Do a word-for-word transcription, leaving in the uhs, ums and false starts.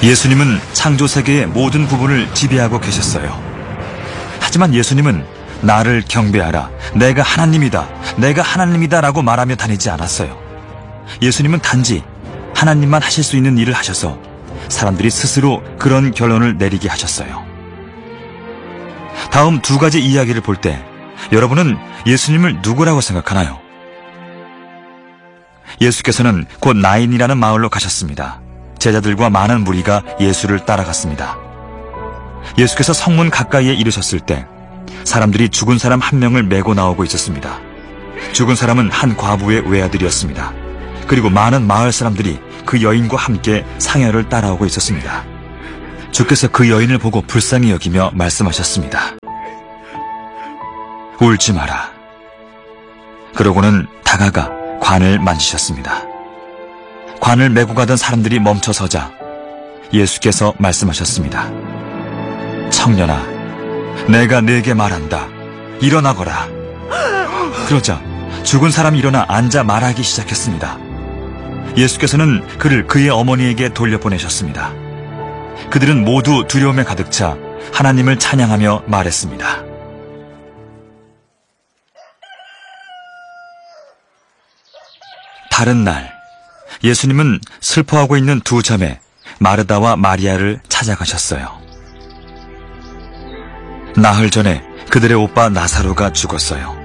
예수님은 창조 세계의 모든 부분을 지배하고 계셨어요. 하지만 예수님은 나를 경배하라, 내가 하나님이다, 내가 하나님이다 라고 말하며 다니지 않았어요. 예수님은 단지 하나님만 하실 수 있는 일을 하셔서 사람들이 스스로 그런 결론을 내리게 하셨어요. 다음 두 가지 이야기를 볼 때 여러분은 예수님을 누구라고 생각하나요? 예수께서는 곧 나인이라는 마을로 가셨습니다. 제자들과 많은 무리가 예수를 따라갔습니다. 예수께서 성문 가까이에 이르셨을 때 사람들이 죽은 사람 한 명을 메고 나오고 있었습니다. 죽은 사람은 한 과부의 외아들이었습니다. 그리고 많은 마을 사람들이 그 여인과 함께 상여를 따라오고 있었습니다. 주께서 그 여인을 보고 불쌍히 여기며 말씀하셨습니다. 울지 마라. 그러고는 다가가 관을 만지셨습니다. 관을 메고 가던 사람들이 멈춰서자 예수께서 말씀하셨습니다. 청년아, 내가 네게 말한다. 일어나거라. 그러자 죽은 사람이 일어나 앉아 말하기 시작했습니다. 예수께서는 그를 그의 어머니에게 돌려보내셨습니다. 그들은 모두 두려움에 가득 차 하나님을 찬양하며 말했습니다. 다른 날, 예수님은 슬퍼하고 있는 두 자매 마르다와 마리아를 찾아가셨어요. 나흘 전에 그들의 오빠 나사로가 죽었어요.